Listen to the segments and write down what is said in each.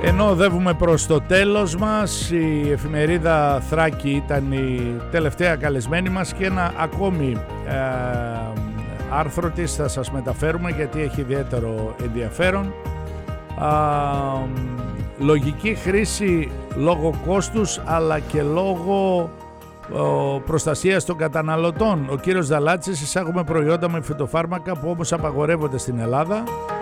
Ενώ οδεύουμε προς το τέλος μας, η εφημερίδα Θράκη ήταν η τελευταία καλεσμένη μας και ένα ακόμη άρθρο της θα σας μεταφέρουμε γιατί έχει ιδιαίτερο ενδιαφέρον. Λογική χρήση λόγω κόστους αλλά και λόγω προστασίας των καταναλωτών. Ο κύριος Δαλάτσης: εισάγουμε προϊόντα με φυτοφάρμακα που όμως απαγορεύονται στην Ελλάδα.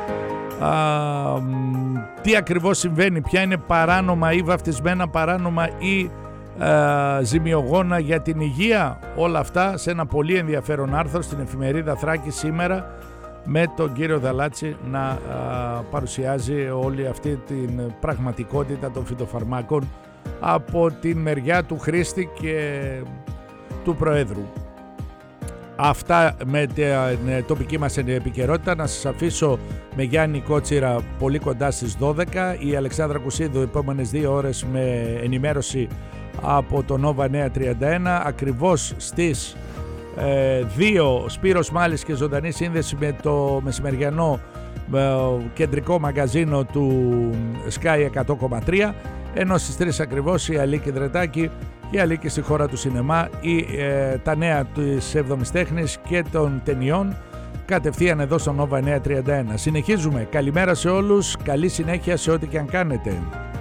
Τι ακριβώς συμβαίνει, ποια είναι παράνομα ή βαφτισμένα παράνομα ή ζημιογόνα για την υγεία, όλα αυτά σε ένα πολύ ενδιαφέρον άρθρο στην εφημερίδα Θράκη σήμερα, με τον κύριο Δαλάτση να παρουσιάζει όλη αυτή την πραγματικότητα των φυτοφαρμάκων από την μεριά του χρήστη και του Προέδρου. Αυτά με την τοπική μας επικαιρότητα. Να σας αφήσω με Γιάννη Κότσιρα πολύ κοντά στις 12. Η Αλεξάνδρα Κουσίδου επόμενες 2 ώρες με ενημέρωση από το Nova 931. Ακριβώς στις 2 Σπύρος Μάλης και ζωντανή σύνδεση με το μεσημεριανό κεντρικό μαγκαζίνο του Sky 100,3. Ενώ στις 3 ακριβώς η Αλίκη Δρετάκη, η Αλίκη στη χώρα του σινεμά, τα νέα της 7ης τέχνης και των ταινιών κατευθείαν εδώ στο Nova 931. Συνεχίζουμε. Καλημέρα σε όλους, καλή συνέχεια σε ό,τι και αν κάνετε.